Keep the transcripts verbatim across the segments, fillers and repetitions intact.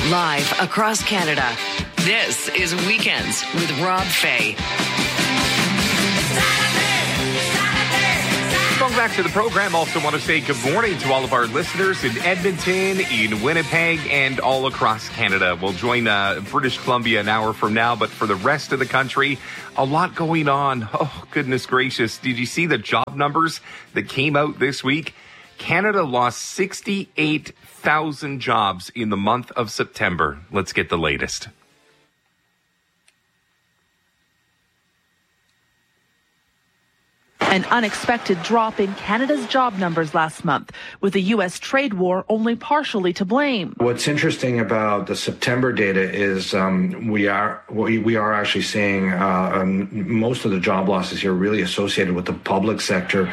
Live across Canada, this is Weekends with Rob Fay. Welcome back to the program. Also want to say good morning to all of our listeners in Edmonton, in Winnipeg, and all across Canada. We'll join uh, British Columbia an hour from now, but for the rest of the country, a lot going on. Oh, goodness gracious. Did you see the job numbers that came out this week? Canada lost sixty-eight thousand jobs in the month of September. Let's get the latest. An unexpected drop in Canada's job numbers last month, with the U S trade war only partially to blame. What's interesting about the September data is um, we are we, we are actually seeing uh, um, most of the job losses here really associated with the public sector.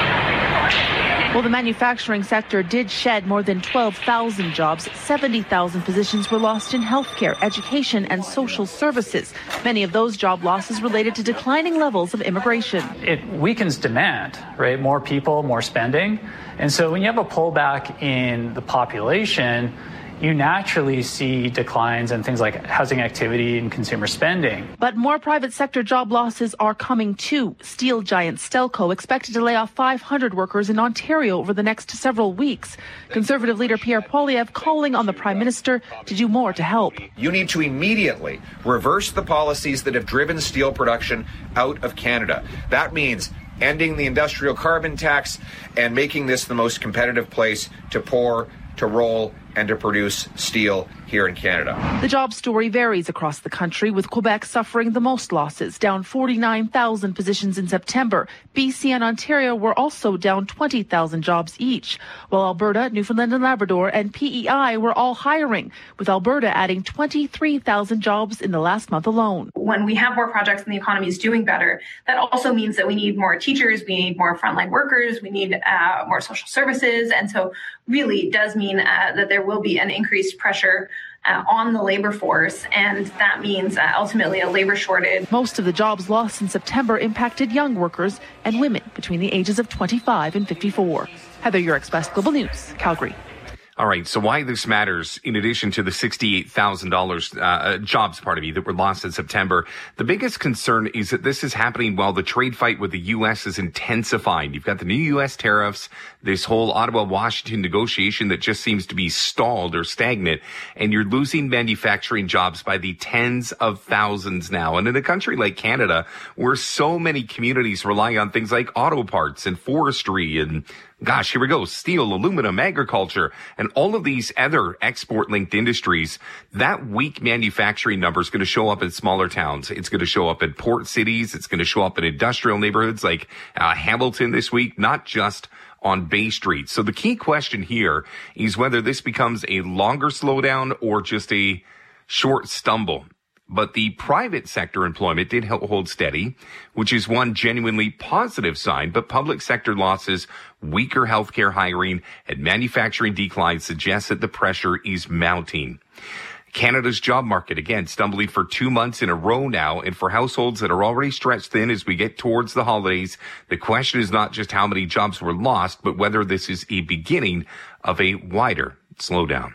Well, the manufacturing sector did shed more than twelve thousand jobs. seventy thousand positions were lost in healthcare, education, and social services. Many of those job losses related to declining levels of immigration. It weakens demand, right? More people, more spending. And so when you have a pullback in the population, you naturally see declines in things like housing activity and consumer spending. But more private sector job losses are coming too. Steel giant Stelco expected to lay off five hundred workers in Ontario over the next several weeks. Conservative leader Pierre Poilievre calling on the Prime Minister to do more to help. You need to immediately reverse the policies that have driven steel production out of Canada. That means ending the industrial carbon tax and making this the most competitive place to pour, to roll, and to produce steel here in Canada. The job story varies across the country, with Quebec suffering the most losses, down forty-nine thousand positions in September. B C and Ontario were also down twenty thousand jobs each, while Alberta, Newfoundland and Labrador, and P E I were all hiring, with Alberta adding twenty-three thousand jobs in the last month alone. When we have more projects and the economy is doing better, that also means that we need more teachers, we need more frontline workers, we need uh, more social services, and so really does mean uh, that there will be an increased pressure Uh, on the labor force, and that means uh, ultimately a labor shortage. Most of the jobs lost in September impacted young workers and women between the ages of twenty-five and fifty-four. Heather Eurexpress, Global News, Calgary. All right, so why this matters, in addition to the sixty-eight thousand dollars uh, jobs, pardon me, that were lost in September, the biggest concern is that this is happening while the trade fight with the U S is intensifying. You've got the new U S tariffs, this whole Ottawa-Washington negotiation that just seems to be stalled or stagnant, and you're losing manufacturing jobs by the tens of thousands now. And in a country like Canada, where so many communities rely on things like auto parts and forestry and gosh, here we go, steel, aluminum, agriculture, and all of these other export-linked industries, that weak manufacturing number is going to show up in smaller towns. It's going to show up in port cities. It's going to show up in industrial neighborhoods like uh, Hamilton this week, not just on Bay Street. So the key question here is whether this becomes a longer slowdown or just a short stumble. But the private sector employment did hold steady, which is one genuinely positive sign. But public sector losses, weaker healthcare hiring, and manufacturing decline suggest that the pressure is mounting. Canada's job market, again, stumbling for two months in a row now. And for households that are already stretched thin as we get towards the holidays, the question is not just how many jobs were lost, but whether this is a beginning of a wider slowdown.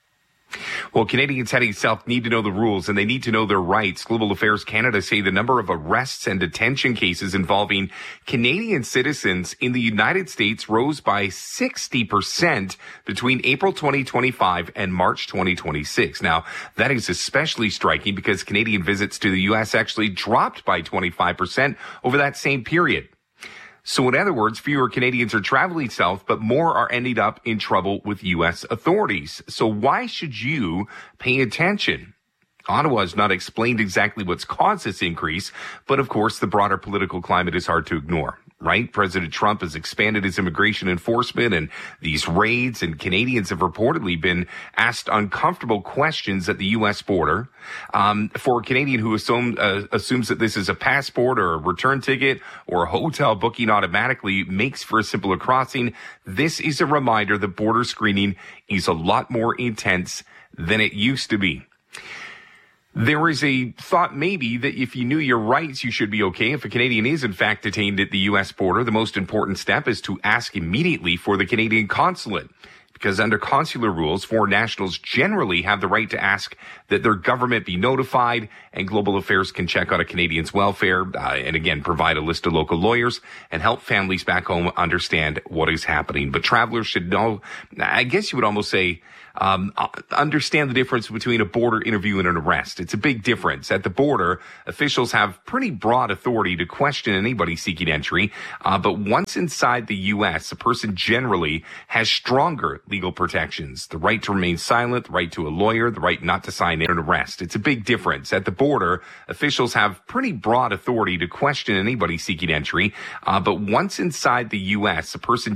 Well, Canadians heading south need to know the rules and they need to know their rights. Global Affairs Canada say the number of arrests and detention cases involving Canadian citizens in the United States rose by sixty percent between April twenty twenty-five and March twenty twenty-six. Now, that is especially striking because Canadian visits to the U S actually dropped by twenty-five percent over that same period. So in other words, fewer Canadians are traveling south, but more are ending up in trouble with U S authorities. So why should you pay attention? Ottawa has not explained exactly what's caused this increase, but of course the broader political climate is hard to ignore. Right? President Trump has expanded his immigration enforcement and these raids, and Canadians have reportedly been asked uncomfortable questions at the U S border. Um, for a Canadian who assume, uh, assumes that this is a passport or a return ticket or a hotel booking automatically makes for a simpler crossing, this is a reminder that border screening is a lot more intense than it used to be. There is a thought maybe that if you knew your rights, you should be okay. If a Canadian is in fact detained at the U S border, the most important step is to ask immediately for the Canadian consulate. because under consular rules, foreign nationals generally have the right to ask that their government be notified, and Global Affairs can check on a Canadian's welfare uh, and, again, provide a list of local lawyers and help families back home understand what is happening. But travelers should know, I guess you would almost say, Um, understand the difference between a border interview and an arrest. It's a big difference. At the border, officials have pretty broad authority to question anybody seeking entry. Uh, but once inside the U S, a person generally has stronger legal protections. The right to remain silent, the right to a lawyer, the right not to sign an arrest. It's a big difference. At the border, officials have pretty broad authority to question anybody seeking entry. Uh, but once inside the U S, a person